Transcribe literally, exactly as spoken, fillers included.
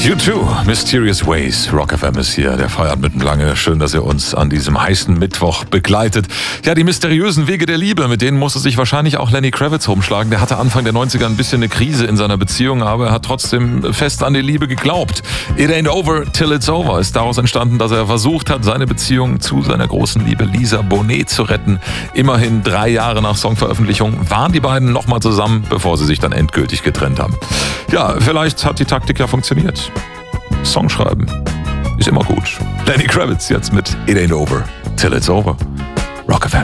You too, Mysterious Ways. Rock F M ist hier, der Feierabend mitten lange. Schön, dass ihr uns an diesem heißen Mittwoch begleitet. Ja, die mysteriösen Wege der Liebe, mit denen musste sich wahrscheinlich auch Lenny Kravitz rumschlagen. Der hatte Anfang der neunziger ein bisschen eine Krise in seiner Beziehung, aber er hat trotzdem fest an die Liebe geglaubt. It ain't over till it's over ist daraus entstanden, dass er versucht hat, seine Beziehung zu seiner großen Liebe Lisa Bonet zu retten. Immerhin drei Jahre nach Songveröffentlichung waren die beiden nochmal zusammen, bevor sie sich dann endgültig getrennt haben. Ja, vielleicht hat die Taktik ja funktioniert. Song schreiben ist immer gut. Lenny Kravitz jetzt mit It Ain't Over Till It's Over. Rock F M.